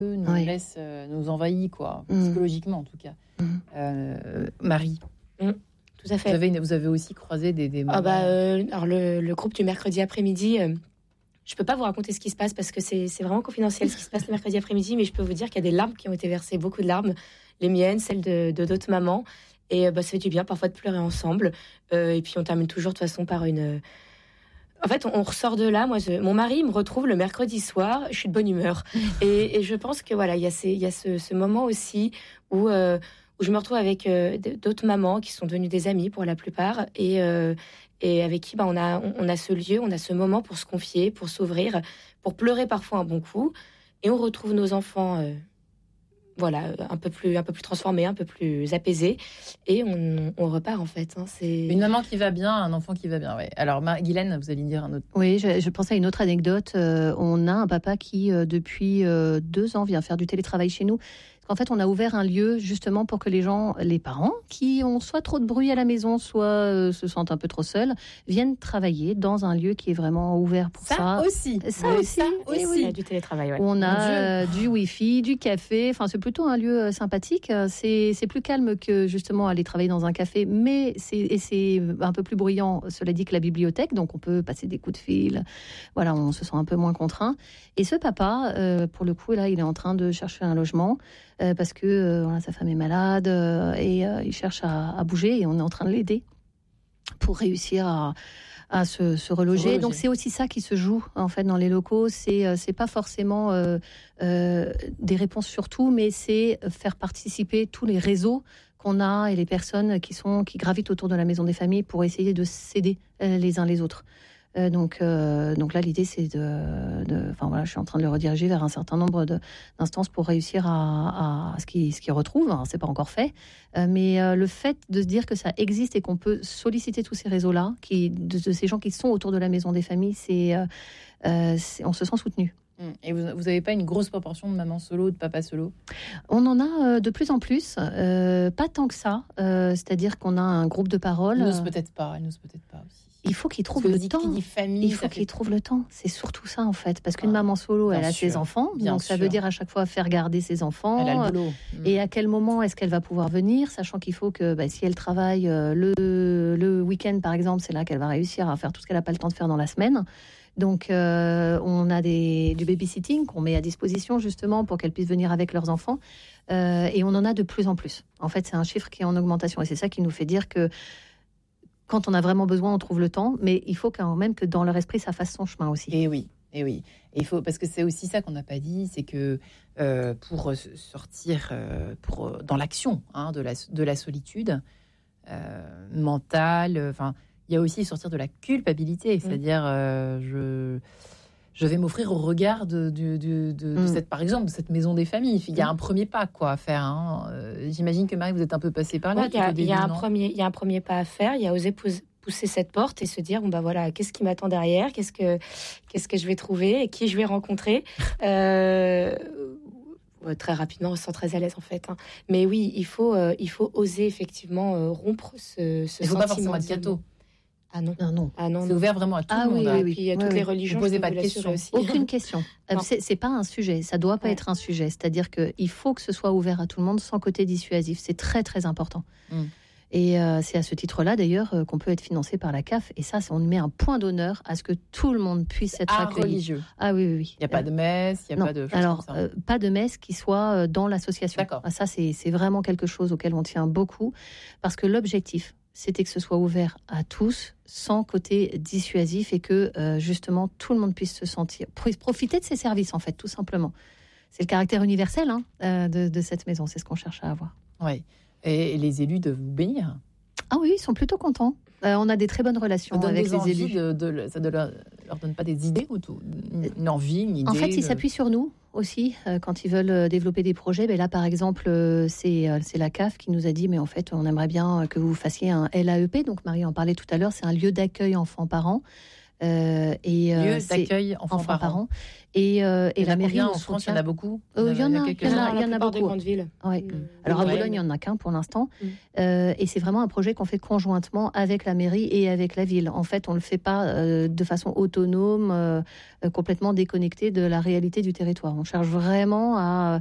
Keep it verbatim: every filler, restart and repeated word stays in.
nous Oui. laisse, euh, nous envahit, quoi, Mm. psychologiquement en tout cas. Mm. Euh, Marie, Mm. Tout à fait. vous avez, vous avez aussi croisé des, des moments... Ah bah, euh, alors le, le groupe du mercredi après-midi, euh, je peux pas vous raconter ce qui se passe parce que c'est, c'est vraiment confidentiel ce qui se passe le mercredi après-midi, mais je peux vous dire qu'il y a des larmes qui ont été versées, beaucoup de larmes, les miennes, celles de, de d'autres mamans, et euh, bah, ça fait du bien parfois de pleurer ensemble, euh, et puis on termine toujours de toute façon par une... En fait, on, on ressort de là, moi, je, mon mari me retrouve le mercredi soir, je suis de bonne humeur, et, et je pense que voilà, il y a, ces, il y a ce, ce moment aussi où... Euh, où je me retrouve avec euh, d'autres mamans qui sont devenues des amies pour la plupart, et, euh, et avec qui bah, on, a, on a ce lieu, on a ce moment pour se confier, pour s'ouvrir, pour pleurer parfois un bon coup, et on retrouve nos enfants euh, voilà, un peu plus, un peu plus transformés, un peu plus apaisés, et on, on repart en fait. Hein, c'est... Une maman qui va bien, un enfant qui va bien, ouais. Alors, Mar- Guylaine, vous allez dire un autre... Oui, je, je pensais à une autre anecdote. Euh, on a un papa qui, euh, depuis euh, deux ans, vient faire du télétravail chez nous. En fait, on a ouvert un lieu justement pour que les gens, les parents, qui ont soit trop de bruit à la maison, soit euh, se sentent un peu trop seuls, viennent travailler dans un lieu qui est vraiment ouvert pour ça. Ça aussi Ça Oui, aussi, ça oui, aussi. oui. Il y a du télétravail, ouais. Où on Mon a Dieu. euh, du Wi-Fi, du café. Enfin, c'est plutôt un lieu euh, sympathique. C'est, c'est plus calme que justement aller travailler dans un café, mais c'est, et c'est un peu plus bruyant, cela dit, que la bibliothèque. Donc, on peut passer des coups de fil. Voilà, on se sent un peu moins contraint. Et ce papa, euh, pour le coup, là, il est en train de chercher un logement euh, parce que euh, voilà, sa femme est malade euh, et euh, il cherche à, à bouger et on est en train de l'aider pour réussir à à se, se reloger. Reloger. Donc c'est aussi ça qui se joue en fait dans les locaux. C'est euh, c'est pas forcément euh, euh, des réponses sur tout, mais c'est faire participer tous les réseaux qu'on a et les personnes qui sont qui gravitent autour de la maison des familles pour essayer de s'aider euh, les uns les autres. Euh, donc, euh, donc là, l'idée, c'est de, de, enfin voilà, je suis en train de le rediriger vers un certain nombre de, d'instances pour réussir à, à ce qu'ils ce qu'ils retrouvent. Alors, c'est pas encore fait, euh, mais euh, le fait de se dire que ça existe et qu'on peut solliciter tous ces réseaux-là, qui, de, de ces gens qui sont autour de la maison des familles, c'est, euh, euh, c'est on se sent soutenu. Et vous n'avez pas une grosse proportion de mamans solo, de papas solo? On en a euh, de plus en plus, euh, pas tant que ça. Euh, c'est-à-dire qu'on a un groupe de parole. Elle n'ose peut-être pas, elle n'ose peut-être pas aussi. Il faut qu'ils trouvent Parce que le dit- temps. qui dit famille, Il ça faut fait- qu'ils trouvent le temps. C'est surtout ça, en fait. Parce qu'une Ah, maman solo, bien elle a sûr, ses enfants. bien Donc, ça sûr. veut dire à chaque fois faire garder ses enfants. Elle a le boulot. Et à quel moment est-ce qu'elle va pouvoir venir, sachant qu'il faut que bah, si elle travaille euh, le, le week-end, par exemple, c'est là qu'elle va réussir à faire tout ce qu'elle n'a pas le temps de faire dans la semaine. Donc, euh, on a des, du babysitting qu'on met à disposition justement pour qu'elles puissent venir avec leurs enfants. Euh, et on en a de plus en plus. En fait, c'est un chiffre qui est en augmentation. Et c'est ça qui nous fait dire que quand on a vraiment besoin, on trouve le temps. Mais il faut quand même que dans leur esprit, ça fasse son chemin aussi. Et oui, et oui. Et il faut, parce que c'est aussi ça qu'on n'a pas dit, c'est que euh, pour sortir euh, pour, euh, dans l'action hein, de, la, de la solitude euh, mentale, enfin, il y a aussi sortir de la culpabilité, c'est-à-dire euh, je, je vais m'offrir au regard de, de, de, de, de Mm. cette, par exemple, de cette maison des familles. Il y a un premier pas quoi à faire. Hein. Euh, j'imagine que Marie, vous êtes un peu passée par là. Ouais, il y a, tout au il y a début, un non premier, il y a un premier pas à faire. Il y a oser pousser, pousser cette porte et se dire bon bah voilà, qu'est-ce qui m'attend derrière, qu'est-ce que qu'est-ce que je vais trouver et qui je vais rencontrer. Euh, ouais, très rapidement, on se sent très à l'aise en fait. Hein. Mais oui, il faut euh, il faut oser effectivement euh, rompre ce, ce Il ne faut sentiment pas forcément être d'isolement. catho. Ah non, Non, non. ah non, C'est non. ouvert vraiment à tout Ah le monde. oui, hein. oui, oui. Et puis il y a toutes Ouais, les ouais. religions. Vous posez je peux pas vous de l'assurer questions. aussi. Aucune question. Euh, Non. C'est, c'est pas un sujet. Ça doit pas Ouais. être un sujet. C'est-à-dire qu'il faut que ce soit ouvert à tout le monde sans côté dissuasif. C'est très, très important. Mm. Et euh, c'est à ce titre-là, d'ailleurs, euh, qu'on peut être financé par la C A F. Et ça, c'est- on met un point d'honneur à ce que tout le monde puisse être Art accueilli. religieux. Ah oui, oui, oui. Il n'y a pas de messe, il n'y a Non. pas de choses Alors, comme ça. euh, pas de messe qui soit euh, dans l'association. D'accord. Ah, ça, c'est, c'est vraiment quelque chose auquel on tient beaucoup. Parce que l'objectif, c'était que ce soit ouvert à tous, sans côté dissuasif, et que, euh, justement, tout le monde puisse se sentir, puisse profiter de ces services, en fait, tout simplement. C'est le caractère universel hein, euh, de, de cette maison. C'est ce qu'on cherche à avoir. Oui. Et, et les élus de vous bénir. Ah oui, ils sont plutôt contents. Euh, on a des très bonnes relations Ça donne avec des les envies élus. de, de- ça ne leur, leur donne pas des idées ou tout une, une envie, une idée. En fait, ils de- s'appuient sur nous aussi euh, quand ils veulent euh, développer des projets. Ben là, par exemple, euh, c'est, euh, c'est la C A F qui nous a dit, mais en fait, on aimerait bien que vous fassiez un L A E P. Donc, Marie en parlait tout à l'heure, c'est un lieu d'accueil enfants-parents Euh, et, Lieu euh, c'est d'accueil enfants, enfants parents. parents. Et, euh, et Il y en la a mairie combien nous en France, il y en soutient. a beaucoup. Euh, Il y en a, il y en a, Il y en a, il y en a la plupart des beaucoup. grandes villes. Ouais. Mm. Alors à Ouais. Boulogne, il n'y en a qu'un pour l'instant. Mm. Euh, et c'est vraiment un projet qu'on fait conjointement avec la mairie et avec la ville. En fait, on ne le fait pas euh, de façon autonome, euh, euh, complètement déconnectée de la réalité du territoire. On cherche vraiment à